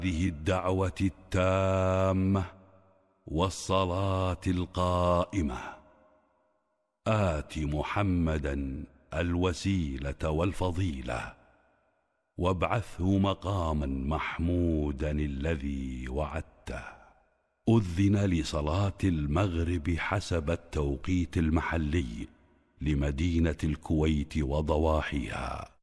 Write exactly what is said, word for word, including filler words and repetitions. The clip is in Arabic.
هذه الدعوة التامة والصلاة القائمة آت محمدا الوسيلة والفضيلة وابعثه مقاما محمودا الذي وعدته. أذن لصلاة المغرب حسب التوقيت المحلي لمدينة الكويت وضواحيها.